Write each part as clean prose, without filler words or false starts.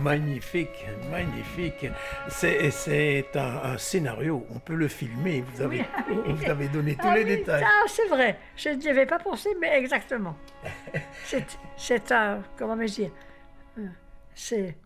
Magnifique, magnifique. C'est un scénario, on peut le filmer, vous avez donné tous les détails. Ah, c'est vrai, je n'y avais pas pensé, mais exactement. C'est un, comment me dire, c'est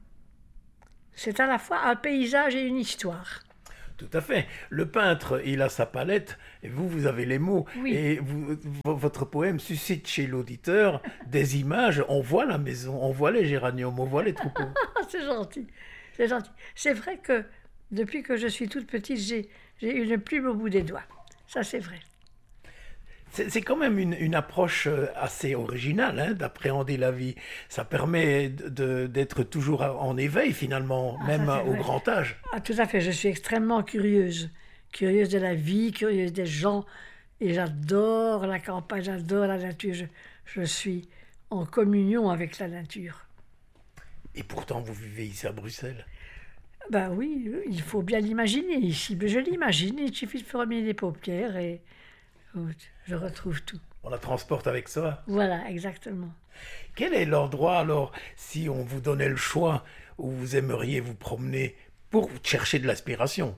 à la fois un paysage et une histoire. Tout à fait. Le peintre, il a sa palette, et vous avez les mots. Oui. Et votre poème suscite chez l'auditeur des images. On voit la maison, on voit les géraniums, on voit les troupeaux. C'est gentil, c'est gentil. C'est vrai que depuis que je suis toute petite, j'ai une plume au bout des doigts. Ça, c'est vrai. C'est quand même une approche assez originale, hein, d'appréhender la vie. Ça permet d'être toujours en éveil, finalement, même au grand âge. Ah, tout à fait, je suis extrêmement curieuse. Curieuse de la vie, curieuse des gens. Et j'adore la campagne, j'adore la nature. Je suis en communion avec la nature. Et pourtant, vous vivez ici à Bruxelles. Ben oui, il faut bien l'imaginer ici. Je l'imagine, il suffit de fermer les paupières et je retrouve tout. On la transporte avec soi. Voilà, exactement. Quel est l'endroit, alors, si on vous donnait le choix, où vous aimeriez vous promener pour chercher de l'inspiration?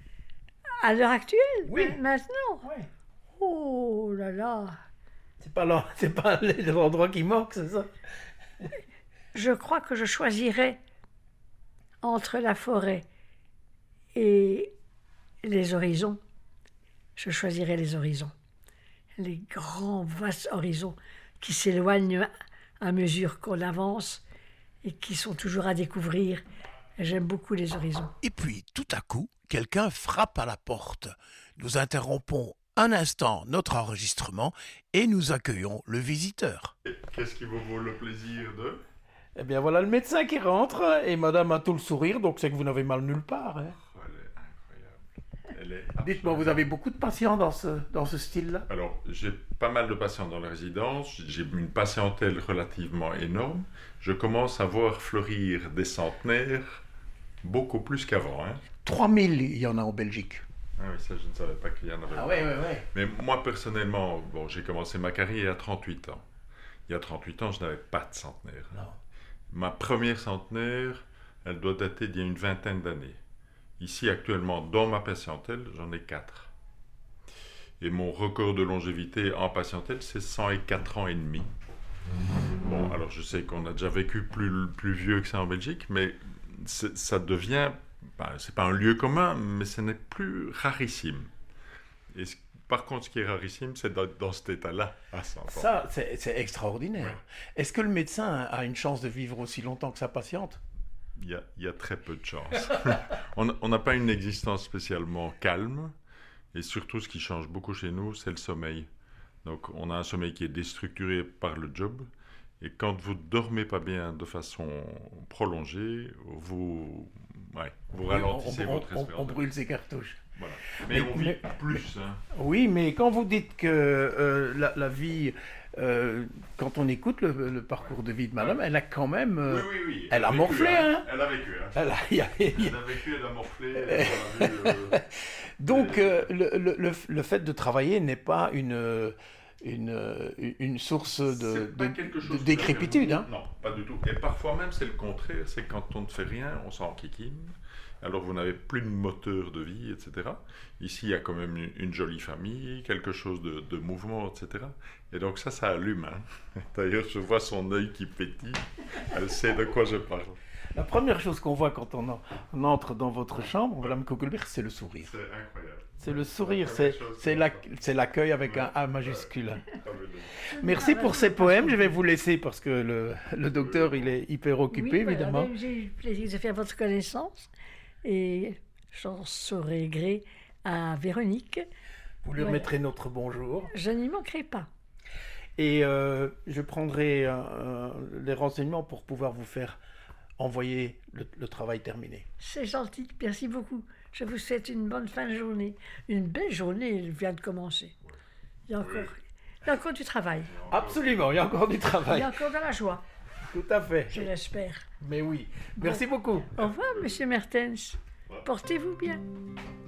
À l'heure actuelle? Oui. Maintenant? Oui. Oh là là! C'est pas l'endroit qui manque, c'est ça? Je crois que je choisirais entre la forêt et les horizons. Je choisirais les horizons. Les grands, vastes horizons qui s'éloignent à mesure qu'on avance et qui sont toujours à découvrir. J'aime beaucoup les horizons. Et puis, tout à coup, quelqu'un frappe à la porte. Nous interrompons un instant notre enregistrement et nous accueillons le visiteur. Qu'est-ce qui vous vaut le plaisir de... Eh bien, voilà le médecin qui rentre et madame a tout le sourire, donc c'est que vous n'avez mal nulle part. Hein. Oh, elle est incroyable. Elle est Dites-moi, vous avez beaucoup de patients dans ce style-là? Alors, j'ai pas mal de patients dans la résidence. J'ai une patientèle relativement énorme. Je commence à voir fleurir des centenaires beaucoup plus qu'avant. Hein. 3000, il y en a en Belgique. Ah oui, ça, je ne savais pas qu'il y en avait. Ah ouais. Mais moi, personnellement, bon, j'ai commencé ma carrière à 38 ans. Il y a 38 ans, je n'avais pas de centenaire. Non. Ma première centenaire, elle doit dater d'il y a une vingtaine d'années. Ici, actuellement, dans ma patientèle, j'en ai 4. Et mon record de longévité en patientèle, c'est 104 ans et demi. Bon, alors je sais qu'on a déjà vécu plus vieux que ça en Belgique, mais ça devient... c'est pas un lieu commun, mais ce n'est plus rarissime. Et par contre, ce qui est rarissime, c'est dans cet état-là, à 100 ans. Ça, c'est extraordinaire. Ouais. Est-ce que le médecin a une chance de vivre aussi longtemps que sa patiente? Il y a très peu de chance. On n'a pas une existence spécialement calme. Et surtout, ce qui change beaucoup chez nous, c'est le sommeil. Donc, on a un sommeil qui est déstructuré par le job. Et quand vous dormez pas bien de façon prolongée, vous ralentissez votre espérance. On brûle ses cartouches. Voilà. Mais on vit plus. Hein. Oui, mais quand vous dites que la vie, quand on écoute le parcours de vie de madame, elle a quand même... oui. Elle a morflé, hein. Elle a vécu, hein. Elle a vécu, elle a morflé. Elle a vu, donc, le fait de travailler n'est pas une source de décrépitude. Hein. Non, pas du tout. Et parfois même, c'est le contraire. C'est quand on ne fait rien, on s'enquiquine. Alors, vous n'avez plus de moteur de vie, etc. Ici, il y a quand même une jolie famille, quelque chose de mouvement, etc. Et donc, ça allume. Hein. D'ailleurs, je vois son œil qui pétille. Elle sait de quoi je parle. La première chose qu'on voit quand on entre dans votre chambre, Madame Kugelberg, c'est le sourire. C'est incroyable. C'est le sourire, c'est l'accueil avec un A majuscule. Merci pour ces poèmes. Je vais vous laisser parce que le docteur, il est hyper occupé, évidemment. J'ai eu le plaisir de faire votre connaissance et j'en saurai gré à Véronique. Vous lui remettrez notre bonjour. Je n'y manquerai pas. Et je prendrai les renseignements pour pouvoir vous faire envoyer le travail terminé. C'est gentil, merci beaucoup. Je vous souhaite une bonne fin de journée. Une belle journée, elle vient de commencer. Il y a encore du travail. Absolument, il y a encore du travail. Il y a encore de la joie. Tout à fait. Je l'espère. Mais oui. Merci beaucoup. Au revoir, Monsieur Mertens. Portez-vous bien.